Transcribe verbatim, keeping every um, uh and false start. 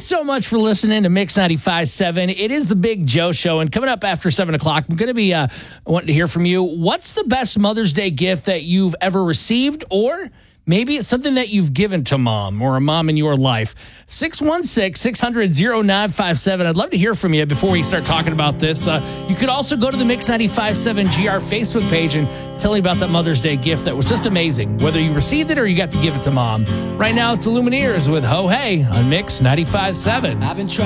so much for listening to Mix ninety-five point seven. It is the Big Joe Show, and coming up after seven o'clock, I'm going to be uh, wanting to hear from you. What's the best Mother's Day gift that you've ever received, or maybe it's something that you've given to mom or a mom in your life? six one six, six hundred, oh nine five seven. I'd love to hear from you before we start talking about this. Uh, you could also go to the Mix ninety-five point seven G R Facebook page and tell me about that Mother's Day gift that was just amazing, whether you received it or you got to give it to mom. Right now, it's the Lumineers with Ho Hey on Mix ninety-five point seven. I've been trying.